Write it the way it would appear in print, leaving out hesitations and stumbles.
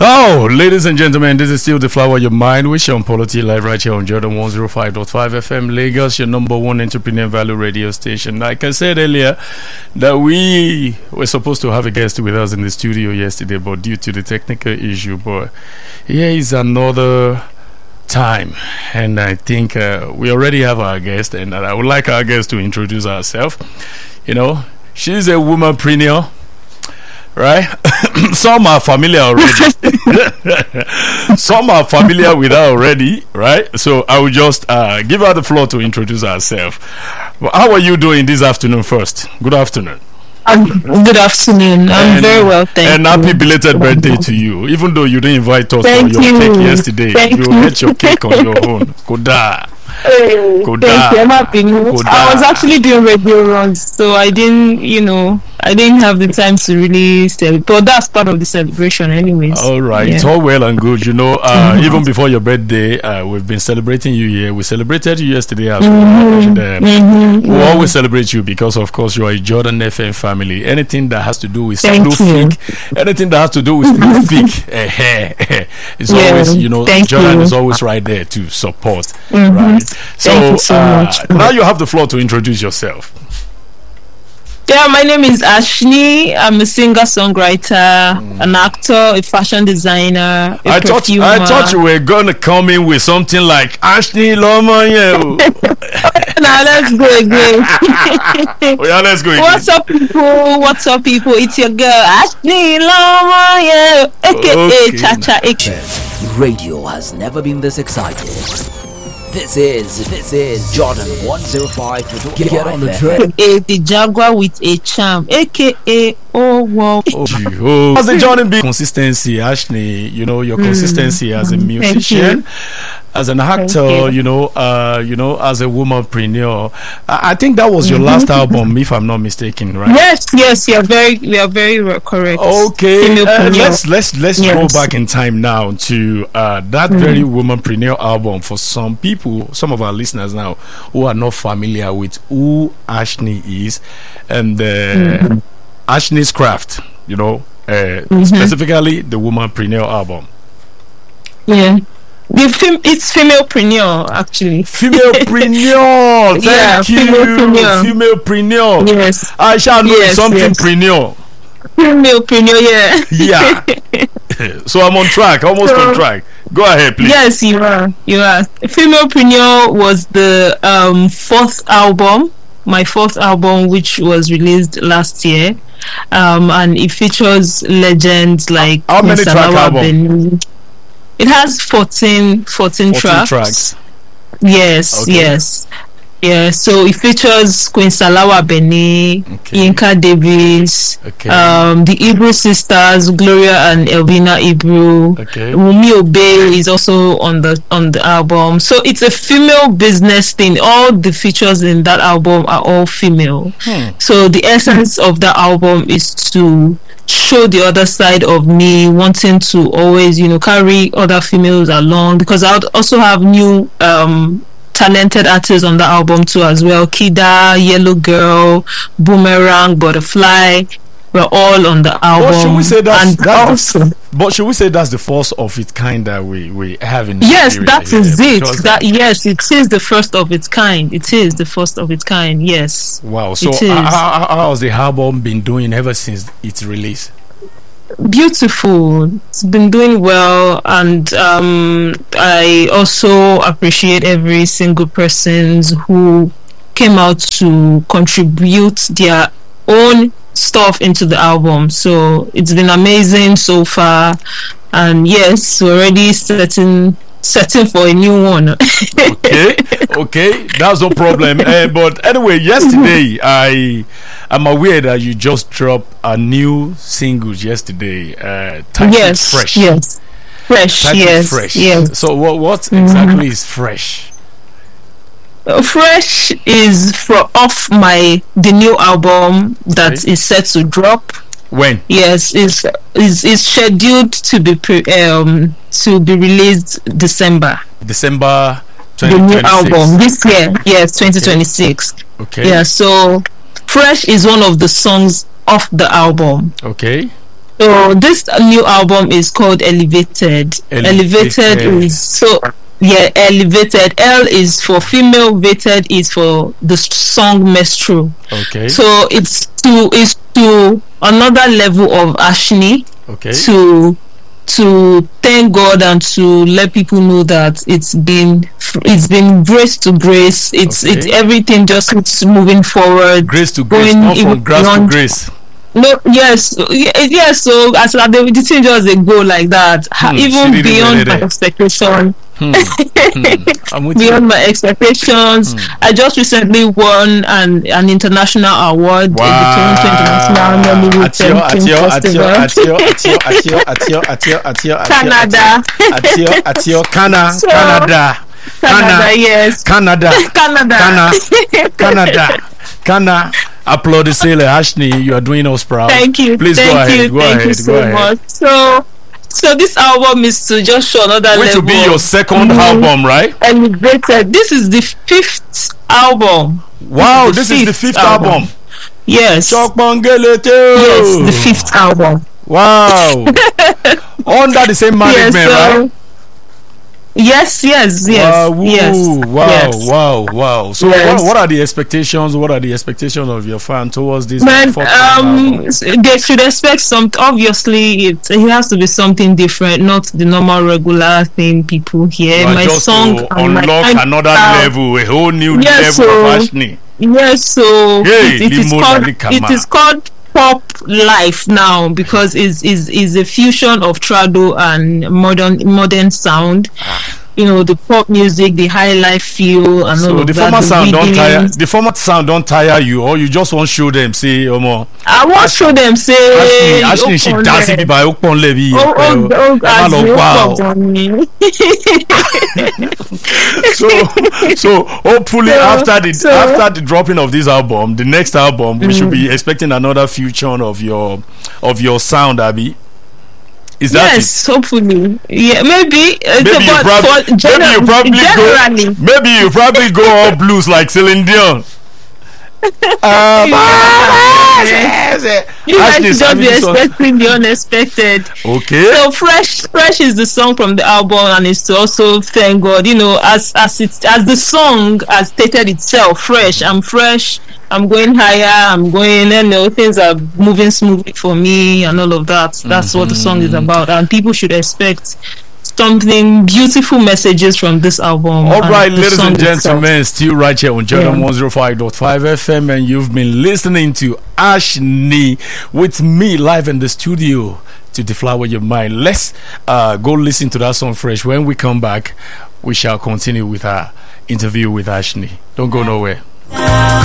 Oh, ladies and gentlemen, this is still the flower of your mind with Sean Polity live right here on Jordan 105.5 FM Lagos, your number one entrepreneur value radio station. Like I said earlier, that we were supposed to have a guest with us in the studio yesterday, but due to the technical issue, but here is another time, and I think we already have our guest, and I would like our guest to introduce herself. You know, she's a womanpreneur, right? Some are familiar already. Some are familiar with her already, right? So I will just give her the floor to introduce herself. Well, how are you doing this afternoon first? Good afternoon. Good afternoon. I'm very well, thank you. And happy belated birthday to you. Even though you didn't invite us Thank for your you. cake yesterday, you ate your cake on your own. Koda. Thank you. I'm happy. I was actually doing radio runs, so I didn't have the time to really celebrate. But that's part of the celebration, anyways. All right, it's all well and good. You know, even before your birthday, we've been celebrating you here. We celebrated you yesterday as well. And, we always celebrate you because, of course, you are a Jordan FM family. Anything that has to do with Snowflake, anything that has to do with Snowflake, it's always, you know, Jordan is always right there to support. Right. So, Thank you so much. Now you have the floor to introduce yourself. Yeah, my name is Ashley. I'm a singer-songwriter, an actor, a fashion designer, a perfumer. I thought you were gonna come in with something like Ashley Lomoye. Now let's go again. Oh, yeah, let's go again. What's up, people? What's up, people? It's your girl Ashley Lomoye, aka Chacha. Radio has never been this excited. This is Jordan 105 to get on the train. The Jaguar with a charm, aka oh wow. As a Jordan big consistency, Ashley, you know your consistency as a musician, as an actor, you know, as a womanpreneur. I think that was your last album, if I'm not mistaken, right? Yes, you are very correct. Okay, let's go back in time now to that very womanpreneur album. For some people, some of our listeners now who are not familiar with who Ashley is and Ashley's craft, you know, specifically the womanpreneur album. Yeah. It's femalepreneur, actually. Femalepreneur. Thank you. Femalepreneur. Yes. I shall know something preneur. Femalepreneur, yeah. Yeah. So I'm on track, almost on track. Go ahead, please. Yes, you are. Femalepreneur was the fourth album, my fourth album, which was released last year. And it features legends like how many track album? It has 14 tracks. Yes, okay. Yes. Yeah, so it features Queen Salawa Beni, Yinka Davis, the Ibru sisters, Gloria and Elvina Ibru. Wumi Obe is also on the album. So it's a female business thing. All the features in that album are all female. So the essence of the album is to show the other side of me, wanting to always, you know, carry other females along, because I also have new talented artists on the album too as well. Kida, Yellow Girl, Boomerang, Butterfly, we're all on the album. But should we say that's the first of its kind that we have in Nigeria? Yes, that is it. Yes, it is the first of its kind. It is the first of its kind. Yes. Wow. So how has the album been doing ever since its release? Beautiful. It's been doing well, and I also appreciate every single person who came out to contribute their own stuff into the album. So it's been amazing so far, and yes, we're already setting for a new one. okay, that's no problem. But anyway, yesterday I'm aware that you just dropped a new single yesterday, titled Fresh. Yes, Fresh. Fresh. Yes. So what exactly is Fresh? Fresh is off the new album that is set to drop. When? Yes, it's scheduled to be released December 2026. The new album this year, yes, 2026. Okay. Yeah, so Fresh is one of the songs off the album. Okay. So this new album is called Elevated. Elevated is so. Yeah, Elevated. L is for female, Vated is for the song Menstrual. Okay. So it's to another level of Ashley. Okay. To thank God and to let people know that it's been grace to grace. It's everything just keeps moving forward. Grace to grace, not from grace to grace. No, yes. So as the thing just they go like that, even beyond my expectation. Beyond my expectations. I just recently won an international award in the Toronto International Nollywood Festival. Canada. Applaud Sailor Ashley, you are doing us proud. Thank you. Please go ahead. Thank you so much. So this album is to just show another level. Which will be your second album, right? Elevated. This is the 5th album. Wow, this is the 5th album. Yes. Yes, the 5th album. Wow. Under the same management, right? Yes. Wow. So what are the expectations? What are the expectations of your fan towards this? Man, they should expect something. Obviously, it has to be something different, not the normal regular thing people hear. My just song to unlock another level, a whole new level of Ashley. Yes, so it is called pop life now because is a fusion of trado and modern sound. You know, the pop music, the high life feel, and all of that. The former sound don't tire you, or you just want to show them say, Omo. I want to show them say, Ashley, she does it by Okpon Levy. So hopefully after the dropping of this album, the next album, we should be expecting another fusion of your sound, Abby. Is that yes, hopefully. Yeah, maybe you probably go all blues like Celine Dion. You guys should just be expecting the unexpected. Okay. So fresh is the song from the album, and it's to also thank God. You know, as the song has stated itself, fresh. I'm fresh. I'm going higher. I'm going. Things are moving smoothly for me, and all of that. That's what the song is about, and people should expect something beautiful messages from this album. All right, ladies and gentlemen, still right here on Jordan 105.5 FM, and you've been listening to Ashley with me live in the studio to deflower your mind. Let's go listen to that song fresh. When we come back, we shall continue with our interview with Ashley. Don't go nowhere.